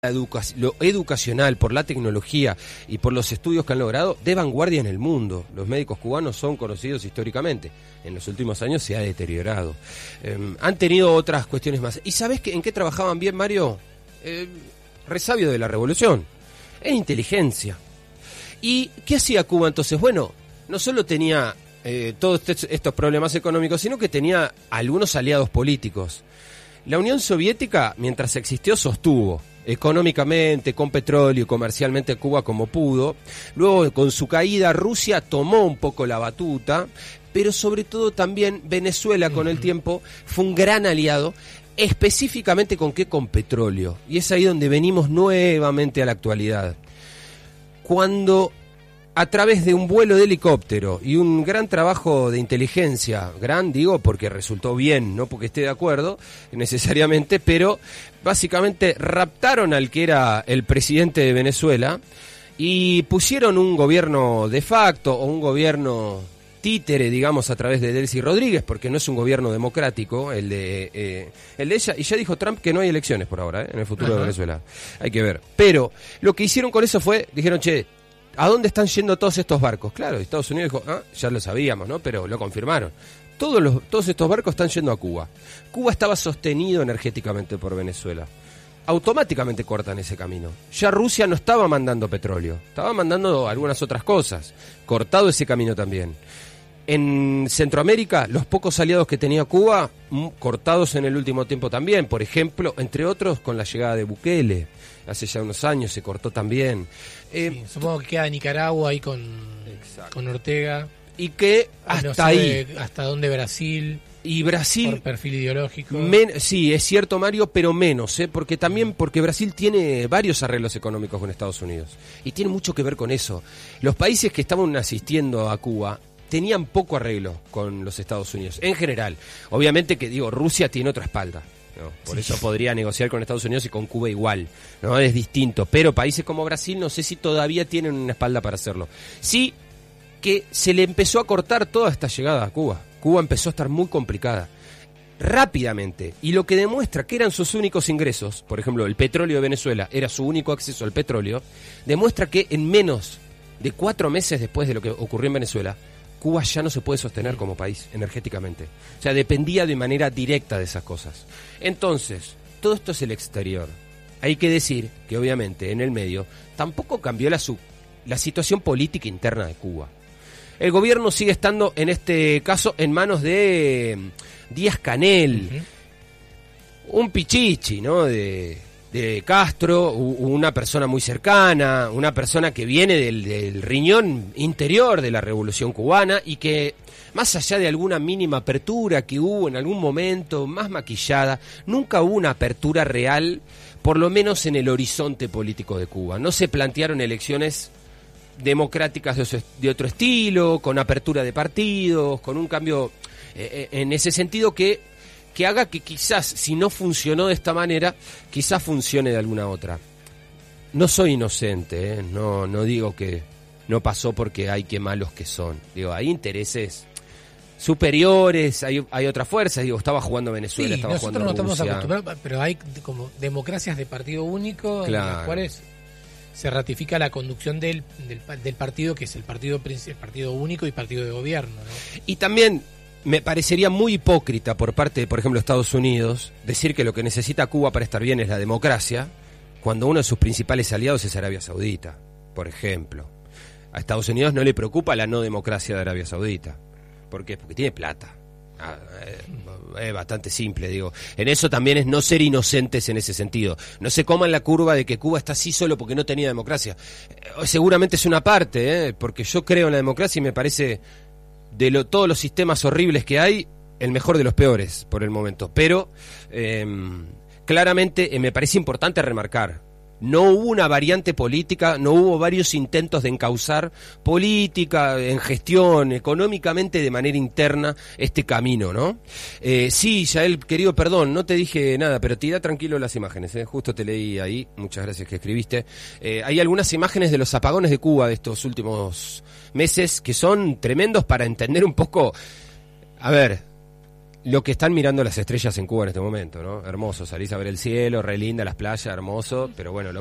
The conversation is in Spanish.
lo educacional, por la tecnología y por los estudios que han logrado, de vanguardia en el mundo. Los médicos cubanos son conocidos históricamente. En los últimos años se ha deteriorado. Han tenido otras cuestiones más. ¿Y sabés en qué trabajaban bien, Mario? Resabio de la revolución. En inteligencia. ¿Y qué hacía Cuba entonces? Bueno, no solo tenía todos estos problemas económicos, sino que tenía algunos aliados políticos. La Unión Soviética, mientras existió, sostuvo económicamente, con petróleo y comercialmente Cuba como pudo. Luego, con su caída, Rusia tomó un poco la batuta, pero sobre todo también Venezuela con el tiempo fue un gran aliado, específicamente ¿con qué? Con petróleo. Y es ahí donde venimos nuevamente a la actualidad. Cuando a través de un vuelo de helicóptero y un gran trabajo de inteligencia, gran digo porque resultó bien, no porque esté de acuerdo necesariamente, pero básicamente raptaron al que era el presidente de Venezuela y pusieron un gobierno de facto o un gobierno títere, digamos, a través de Delcy Rodríguez, porque no es un gobierno democrático el de ella, y ya dijo Trump que no hay elecciones por ahora, en el futuro de Venezuela, hay que ver. Pero lo que hicieron con eso fue, dijeron, che, ¿a dónde están yendo todos estos barcos? Claro, Estados Unidos dijo, ya lo sabíamos, ¿no? Pero lo confirmaron. Todos estos barcos están yendo a Cuba. Cuba estaba sostenido energéticamente por Venezuela. Automáticamente cortan ese camino. Ya Rusia no estaba mandando petróleo, estaba mandando algunas otras cosas. Cortado ese camino también. En Centroamérica, los pocos aliados que tenía Cuba, cortados en el último tiempo también. Por ejemplo, entre otros, con la llegada de Bukele. Hace ya unos años se cortó también. Sí, supongo que queda Nicaragua ahí con Ortega. Y que hasta ahí. ¿Hasta dónde Brasil? Y Brasil. Por perfil ideológico. Sí, es cierto, Mario, pero menos, porque Brasil tiene varios arreglos económicos con Estados Unidos. Y tiene mucho que ver con eso. Los países que estaban asistiendo a Cuba tenían poco arreglo con los Estados Unidos, en general. Obviamente que, Rusia tiene otra espalda, ¿no? Por eso podría negociar con Estados Unidos y con Cuba igual, ¿no? Es distinto, pero países como Brasil no sé si todavía tienen una espalda para hacerlo. Sí que se le empezó a cortar toda esta llegada a Cuba. Cuba empezó a estar muy complicada, rápidamente, y lo que demuestra que eran sus únicos ingresos, por ejemplo, el petróleo de Venezuela era su único acceso al petróleo, demuestra que en menos de 4 meses después de lo que ocurrió en Venezuela, Cuba ya no se puede sostener como país energéticamente. O sea, dependía de manera directa de esas cosas. Entonces, todo esto es el exterior. Hay que decir que obviamente en el medio tampoco cambió la situación política interna de Cuba. El gobierno sigue estando, en este caso, en manos de Díaz-Canel, un pichichi, ¿no? De Castro, una persona muy cercana, una persona que viene del riñón interior de la Revolución Cubana y que, más allá de alguna mínima apertura que hubo en algún momento, más maquillada, nunca hubo una apertura real, por lo menos en el horizonte político de Cuba. No se plantearon elecciones democráticas de otro estilo, con apertura de partidos, con un cambio en ese sentido que haga que quizás, si no funcionó de esta manera, quizás funcione de alguna otra. No soy inocente, no digo que no pasó porque hay que malos que son. Hay intereses superiores, hay otras fuerzas. Estaba jugando Venezuela, estaba jugando Rusia. Nosotros no estamos acostumbrados, pero hay como democracias de partido único, claro, en las cuales se ratifica la conducción del partido, que es el partido único y partido de gobierno, ¿no? Y también me parecería muy hipócrita por parte de, por ejemplo, Estados Unidos, decir que lo que necesita Cuba para estar bien es la democracia, cuando uno de sus principales aliados es Arabia Saudita, por ejemplo. A Estados Unidos no le preocupa la no democracia de Arabia Saudita. ¿Por qué? Porque tiene plata. Es bastante simple, En eso también es no ser inocentes en ese sentido. No se coman la curva de que Cuba está así solo porque no tenía democracia. Seguramente es una parte, porque yo creo en la democracia y me parece, de todos los sistemas horribles que hay, el mejor de los peores por el momento. Pero claramente me parece importante remarcar, no hubo una variante política, no hubo varios intentos de encauzar política, en gestión, económicamente, de manera interna, este camino, ¿no? Sí, Yael, querido, perdón, no te dije nada, pero tira tranquilo las imágenes, justo te leí ahí, muchas gracias que escribiste. Hay algunas imágenes de los apagones de Cuba de estos últimos meses que son tremendos para entender un poco, a ver, lo que están mirando las estrellas en Cuba en este momento, ¿no? Hermoso, salís a ver el cielo, re linda las playas, hermoso, pero bueno,